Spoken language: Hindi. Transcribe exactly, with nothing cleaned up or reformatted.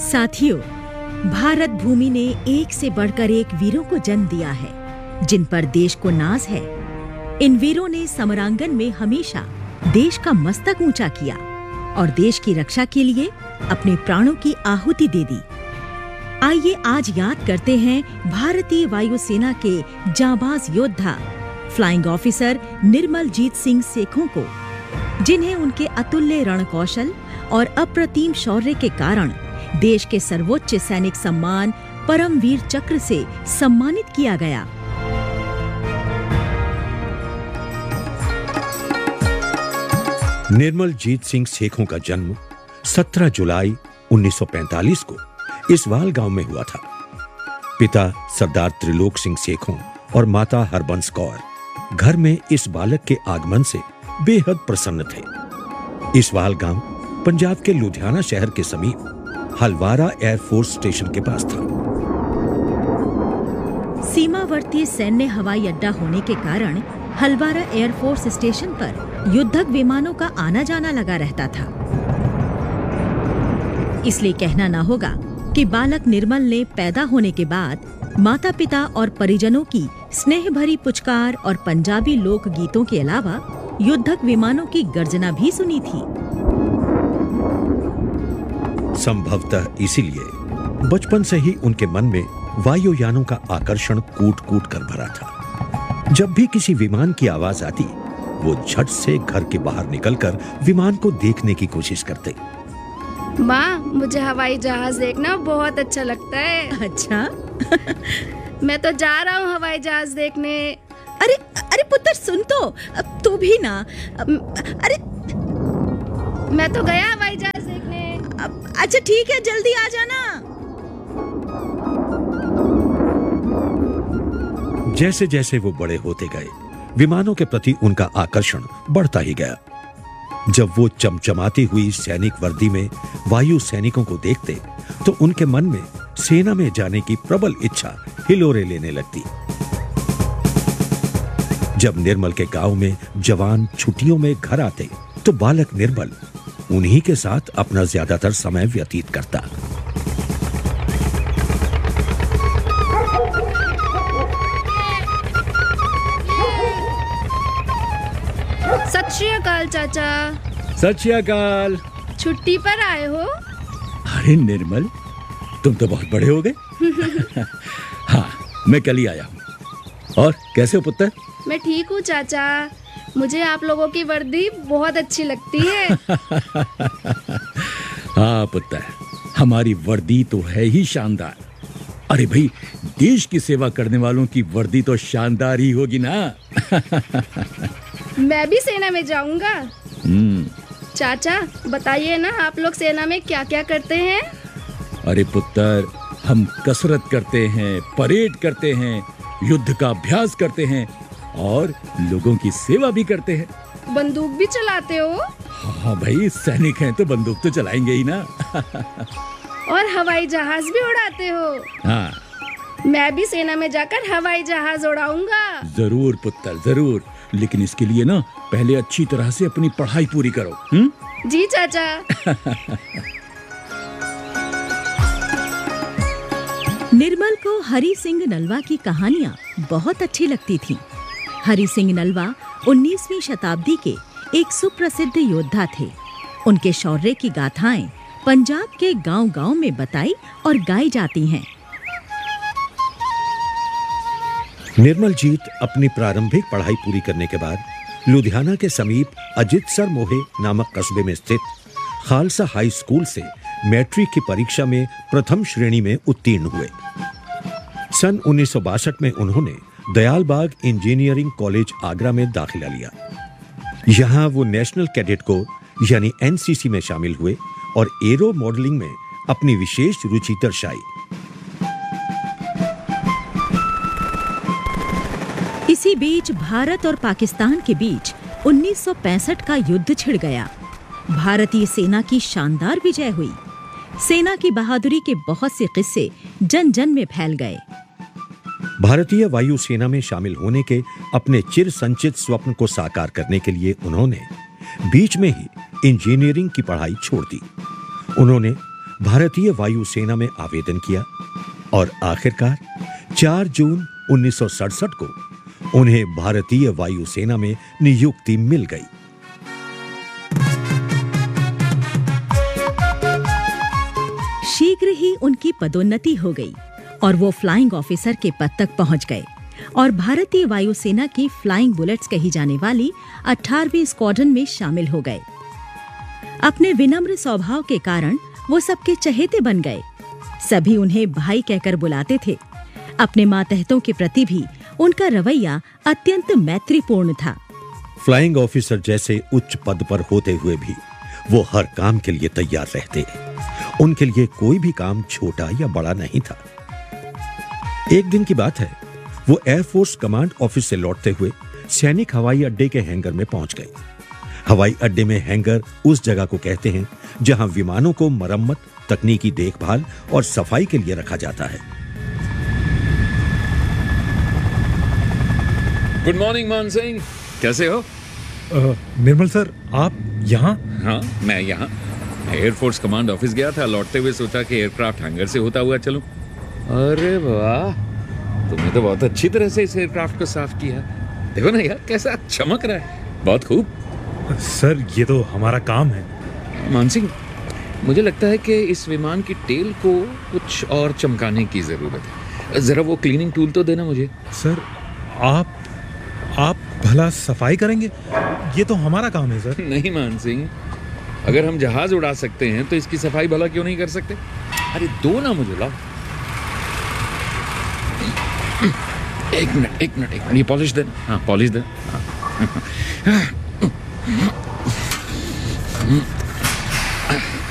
साथियों, भारत भूमि ने एक से बढ़कर एक वीरों को जन्म दिया है, जिन पर देश को नाज है। इन वीरों ने समरांगन में हमेशा देश का मस्तक ऊंचा किया और देश की रक्षा के लिए अपने प्राणों की आहुति दे दी। आइए आज याद करते हैं भारतीय वायुसेना के जांबाज योद्धा फ्लाइंग ऑफिसर निर्मल जीत सिंह सेखों को, जिन्हें उनके अतुल्य रणकौशल और अप्रतिम शौर्य के कारण देश के सर्वोच्च सैनिक सम्मान परमवीर चक्र से सम्मानित किया गया। निर्मल जीत सिंह सेखों का जन्म सत्रह जुलाई उन्नीस सौ पैंतालीस को इसवाल गांव में हुआ था। पिता सरदार त्रिलोक सिंह सेखों और माता हरबंस कौर घर में इस बालक के आगमन से बेहद प्रसन्न थे। इसवाल गांव पंजाब के लुधियाना शहर के समीप हलवारा एयरफोर्स स्टेशन के पास था। सीमावर्ती सैन्य हवाई अड्डा होने के कारण हलवारा एयरफोर्स स्टेशन पर युद्धक विमानों का आना जाना लगा रहता था। इसलिए कहना ना होगा कि बालक निर्मल ने पैदा होने के बाद माता पिता और परिजनों की स्नेह भरी पुचकार और पंजाबी लोक गीतों के अलावा युद्धक विमानों की गर्जना भी सुनी थी। संभवतः इसीलिए बचपन से ही उनके मन में वायुयानों का आकर्षण कूट कूट कर भरा था। जब भी किसी विमान की आवाज आती, वो झट से घर के बाहर निकलकर विमान को देखने की कोशिश करते। माँ, मुझे हवाई जहाज देखना बहुत अच्छा लगता है। अच्छा? मैं तो जा रहा हूँ हवाई जहाज देखने। अरे अरे पुत्र, सुन तो, अब तू भी ना। अरे मैं तो गया हवाई जहाज देखने। अच्छा ठीक है, जल्दी आ जाना। जैसे जैसे वो बड़े होते गए, विमानों के प्रति उनका आकर्षण बढ़ता ही गया। जब वो चमचमाती हुई सैनिक वर्दी में वायु सैनिकों को देखते, तो उनके मन में सेना में जाने की प्रबल इच्छा हिलोरे लेने लगती। जब निर्मल के गांव में जवान छुट्टियों में घर आते, तो बालक निर्मल उन्हीं के साथ अपना ज्यादातर समय व्यतीत करता। सत श्री अकाल चाचा। सत श्री अकाल। छुट्टी पर आए हो? अरे निर्मल, तुम तो बहुत बड़े हो गए। हाँ, मैं कल ही आया हूँ। और कैसे हो पुत्र? मैं ठीक हूँ चाचा। मुझे आप लोगों की वर्दी बहुत अच्छी लगती है। हाँ पुत्र, हमारी वर्दी तो है ही शानदार। अरे भाई, देश की सेवा करने वालों की वर्दी तो शानदार ही होगी ना। मैं भी सेना में जाऊंगा। हम्म। चाचा बताइए ना, आप लोग सेना में क्या क्या करते हैं? अरे पुत्र, हम कसरत करते हैं, परेड करते हैं, युद्ध का अभ्यास करते हैं और लोगों की सेवा भी करते हैं। बंदूक भी चलाते हो? हाँ भाई, सैनिक हैं तो बंदूक तो चलाएंगे ही ना। और हवाई जहाज भी उड़ाते हो? हाँ। मैं भी सेना में जाकर हवाई जहाज उड़ाऊंगा। जरूर पुत्र, जरूर। लेकिन इसके लिए ना पहले अच्छी तरह से अपनी पढ़ाई पूरी करो। हुँ? जी चाचा। निर्मल को हरि सिंह नलवा की कहानियां बहुत अच्छी लगती थीं। हरि सिंह नलवा उन्नीसवीं शताब्दी के एक सुप्रसिद्ध योद्धा थे। उनके शौर्य की गाथाएं पंजाब के गांव-गांव में बताई और गाई जाती हैं। निर्मल जीत अपनी प्रारंभिक पढ़ाई पूरी करने के बाद लुधियाना के समीप अजितसर मोहे नामक कस्बे में स्थित खालसा हाई स्कूल से मैट्रिक की परीक्षा में प्रथम श्रेणी में उत्तीर्ण हुए। सन उन्नीस सौ बासठ में उन्होंने दयालबाग इंजीनियरिंग कॉलेज आगरा में दाखिला लिया। यहां वो नेशनल कैडेट कोर यानी एनसीसी में शामिल हुए और एरो मॉडलिंग में अपनी विशेष रुचि दर्शाई। इसी बीच भारत और पाकिस्तान के बीच उन्नीस सौ पैंसठ का युद्ध छिड़ गया। भारतीय सेना की शानदार विजय हुई। सेना की बहादुरी के बहुत से किस्से जन जन में फैल गए। भारतीय वायुसेना में शामिल होने के अपने चिर संचित स्वप्न को साकार करने के लिए उन्होंने बीच में ही इंजीनियरिंग की पढ़ाई छोड़ दी। उन्होंने भारतीय वायुसेना में आवेदन किया और आखिरकार चार जून उन्नीस सौ सड़सठ को उन्हें भारतीय वायुसेना में नियुक्ति मिल गई। शीघ्र ही उनकी पदोन्नति हो गई और वो फ्लाइंग ऑफिसर के पद तक पहुंच गए और भारतीय वायुसेना की फ्लाइंग बुलेट्स कही जाने वाली अठारहवीं स्क्वाड्रन में शामिल हो गए। अपने विनम्र स्वभाव के कारण वो सबके चहेते बन गए। सभी उन्हें भाई कहकर बुलाते थे। अपने मातहतों के प्रति भी उनका रवैया अत्यंत मैत्रीपूर्ण था। फ्लाइंग ऑफिसर जैसे उच्च पद पर होते हुए भी वो हर काम के लिए तैयार रहते। उनके लिए कोई भी काम छोटा या बड़ा नहीं था। एक दिन की बात है, वो एयरफोर्स कमांड ऑफिस से लौटते हुए सैनिक हवाई अड्डे के हैंगर में पहुंच गए। हवाई अड्डे में हैंगर उस जगह को कहते हैं जहां विमानों को मरम्मत, तकनीकी देखभाल और सफाई के लिए रखा जाता है। गुड मॉर्निंग मान सिंह, कैसे हो? uh, निर्मल सर, आप यहाँ? हाँ, मैं यहाँ एयरफोर्स कमांड ऑफिस गया था। लौटते हुए सोचा कि एयरक्राफ्ट हैंगर से होता हुआ चलूं। अरे वाह, तुमने तो बहुत अच्छी तरह से इस एयरक्राफ्ट को साफ किया। देखो ना यार, कैसा चमक रहा है। बहुत खूब सर, ये तो हमारा काम है। मान सिंह, मुझे लगता है कि इस विमान की टेल को कुछ और चमकाने की जरूरत है। जरा वो क्लीनिंग टूल तो देना मुझे। सर, आप आप भला सफाई करेंगे? ये तो हमारा काम है सर। नहीं मान सिंह, अगर हम जहाज उड़ा सकते हैं तो इसकी सफाई भला क्यों नहीं कर सकते? अरे दो ना मुझे, लाओ। एक मिनट एक मिनट एक मिनट, ये पॉलिश देना। हाँ, पॉलिश देना। हाँ।